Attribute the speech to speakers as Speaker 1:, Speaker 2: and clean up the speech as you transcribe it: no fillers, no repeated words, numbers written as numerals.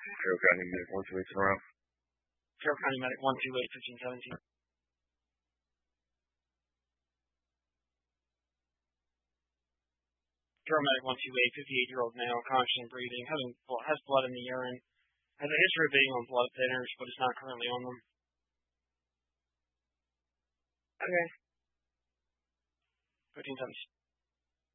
Speaker 1: Carroll County Medic 128 in a row.
Speaker 2: Carroll County Medic 128, 1517. Carroll Medic 128, 58-year-old male, conscious and breathing, has blood in the urine, has a history of being on blood thinners, but is not currently on them.
Speaker 3: Okay.
Speaker 2: 1517.